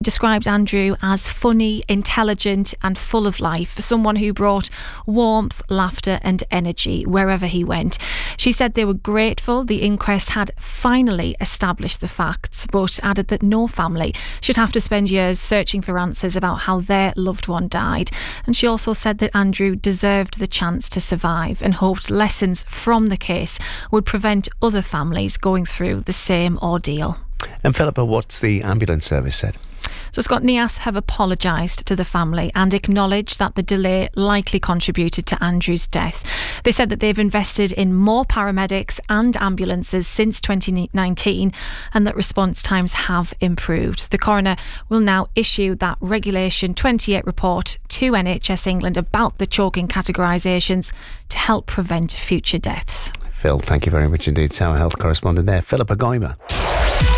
described Andrew as funny, intelligent and full of life, someone who brought warmth, laughter and energy wherever he went. She said they were grateful the inquest had finally established the facts, but added that no family should have to spend years searching for answers about how their loved one died. And she also said that Andrew deserved the chance to survive and hoped lessons from the case would prevent other families going through the same ordeal. And Philippa, what's the ambulance service said? So Scott Nias have apologised to the family and acknowledged that the delay likely contributed to Andrew's death. They said that they've invested in more paramedics and ambulances since 2019 and that response times have improved. The coroner will now issue that Regulation 28 report to NHS England about the choking categorisations to help prevent future deaths. Phil, thank you very much indeed. Our health correspondent there, Philippa Goymer.